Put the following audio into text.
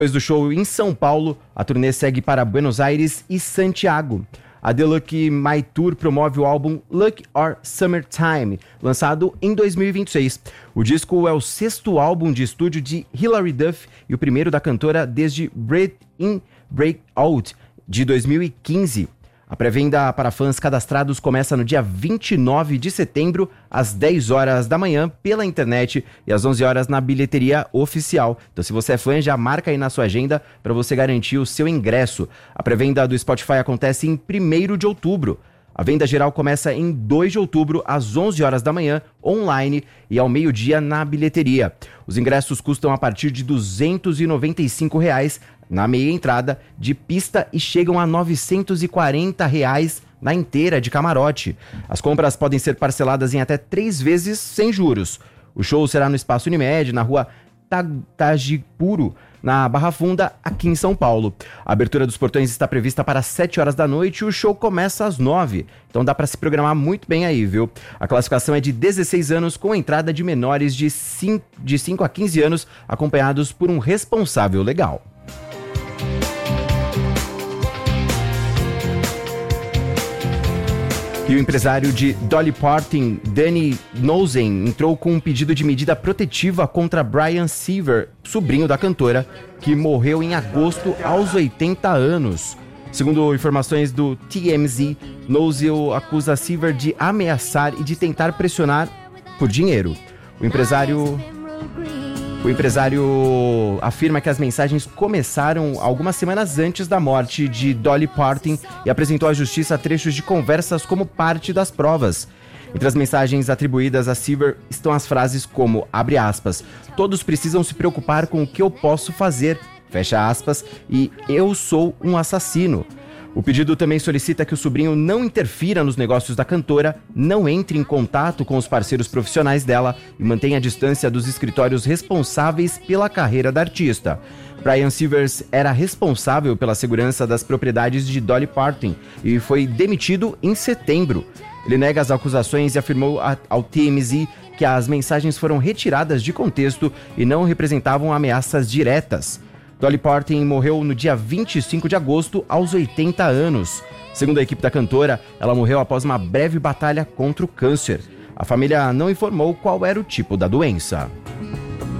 Depois do show em São Paulo, a turnê segue para Buenos Aires e Santiago. A The Lucky My Tour promove o álbum Luck or Summertime, lançado em 2026. O disco é o 6º álbum de estúdio de Hilary Duff e o primeiro da cantora desde Break In, Break Out, de 2015. A pré-venda para fãs cadastrados começa no dia 29 de setembro, às 10 horas da manhã, pela internet e às 11 horas na bilheteria oficial. Então, se você é fã, já marca aí na sua agenda para você garantir o seu ingresso. A pré-venda do Spotify acontece em 1º de outubro. A venda geral começa em 2 de outubro, às 11 horas da manhã, online e ao meio-dia na bilheteria. Os ingressos custam a partir de R$ 295 na meia entrada de pista e chegam a R$ 940 na inteira de camarote. As compras podem ser parceladas em até 3 vezes sem juros. O show será no Espaço Unimed, na rua Tajipuro, na Barra Funda, aqui em São Paulo. A abertura dos portões está prevista para 7 horas da noite e o show começa às 9. Então dá para se programar muito bem aí, viu? A classificação é de 16 anos, com entrada de menores de 5 a 15 anos, acompanhados por um responsável legal. E o empresário de Dolly Parton, Danny Nosen, entrou com um pedido de medida protetiva contra Brian Seaver, sobrinho da cantora, que morreu em agosto aos 80 anos. Segundo informações do TMZ, Nosen acusa Seaver de ameaçar e de tentar pressionar por dinheiro. O empresário afirma que as mensagens começaram algumas semanas antes da morte de Dolly Parton e apresentou à justiça trechos de conversas como parte das provas. Entre as mensagens atribuídas a Seaver estão as frases como, abre aspas, todos precisam se preocupar com o que eu posso fazer, fecha aspas, e eu sou um assassino. O pedido também solicita que o sobrinho não interfira nos negócios da cantora, não entre em contato com os parceiros profissionais dela e mantenha a distância dos escritórios responsáveis pela carreira da artista. Brian Seaver era responsável pela segurança das propriedades de Dolly Parton e foi demitido em setembro. Ele nega as acusações e afirmou ao TMZ que as mensagens foram retiradas de contexto e não representavam ameaças diretas. Dolly Parton morreu no dia 25 de agosto, aos 80 anos. Segundo a equipe da cantora, ela morreu após uma breve batalha contra o câncer. A família não informou qual era o tipo da doença.